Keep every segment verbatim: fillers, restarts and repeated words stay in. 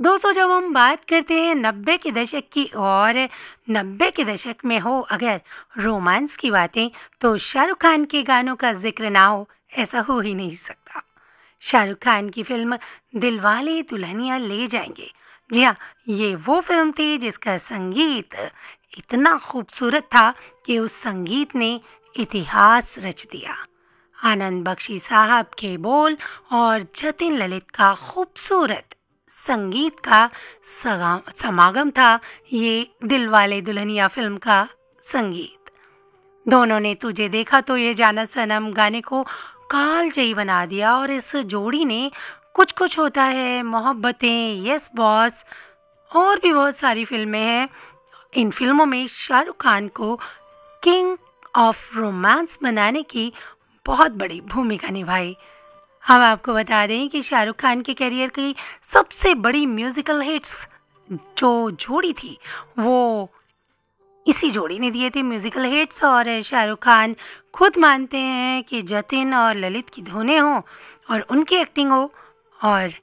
दोस्तों, जब हम बात करते हैं नब्बे के दशक की और नब्बे के दशक में हो अगर रोमांस की बातें, तो शाहरुख खान के गानों का ज़िक्र ना हो ऐसा हो ही नहीं सकता। शाहरुख खान की फ़िल्म दिलवाले दुल्हनिया ले जाएंगे, जी हाँ, ये वो फ़िल्म थी जिसका संगीत इतना खूबसूरत था कि उस संगीत ने इतिहास रच दिया। आनंद बख्शी साहब के बोल और जतिन ललित का खूबसूरत संगीत का सगा- समागम था ये दिलवाले दुल्हनिया फिल्म का संगीत। दोनों ने तुझे देखा तो ये जाना सनम गाने को कालजयी बना दिया और इस जोड़ी ने कुछ कुछ होता है, मोहब्बतें, यस बॉस और भी बहुत सारी फिल्में हैं। इन फिल्मों में शाहरुख खान को किंग ऑफ रोमांस बनाने की बहुत बड़ी भूमिका निभाई। हम आपको बता दें कि शाहरुख खान के करियर की सबसे बड़ी म्यूजिकल हिट्स जो जोड़ी थी वो इसी जोड़ी ने दिए थे म्यूजिकल हिट्स। और शाहरुख खान खुद मानते हैं कि जतिन और ललित की धुनें हों और उनकी एक्टिंग हो और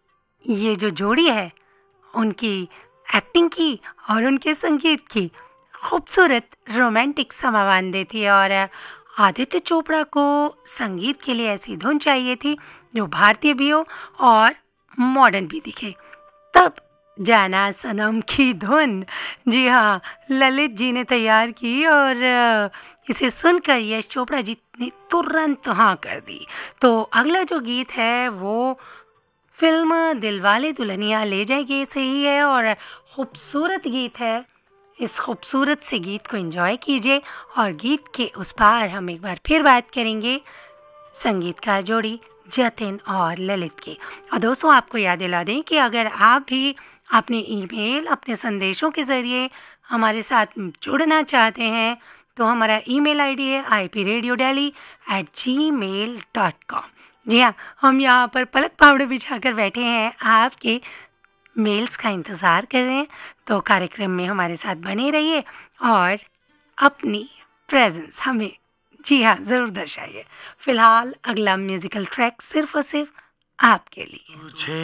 ये जो जोड़ी है उनकी एक्टिंग की और उनके संगीत की खूबसूरत रोमांटिक समावन देती है। और आदित्य चोपड़ा को संगीत के लिए ऐसी धुन चाहिए थी जो भारतीय भी हो और मॉडर्न भी दिखे। तब जाना सनम की धुन, जी हाँ, ललित जी ने तैयार की और अ, इसे सुनकर यश चोपड़ा जी ने तुरंत हाँ कर दी। तो अगला जो गीत है वो फिल्म दिलवाले दुल्हनिया ले जाएंगे से ही है और खूबसूरत गीत है। इस खूबसूरत से गीत को एंजॉय कीजिए और गीत के उस पार हम एक बार फिर बात करेंगे संगीतकार जोड़ी जतिन और ललित की। और दोस्तों, आपको याद दिला दें कि अगर आप भी अपने ईमेल, अपने संदेशों के ज़रिए हमारे साथ जुड़ना चाहते हैं तो हमारा ईमेल आईडी है I P radio daily eight ji mail dot com. जी हाँ, हम यहाँ पर पलक पावड़े बिछाकर बैठे हैं, आपके मेल्स का इंतज़ार कर रहे हैं। तो कार्यक्रम में हमारे साथ बने रहिए और अपनी प्रेजेंस हमें, जी हाँ, ज़रूर दर्शाइए। फिलहाल अगला म्यूज़िकल ट्रैक सिर्फ और सिर्फ आपके लिए।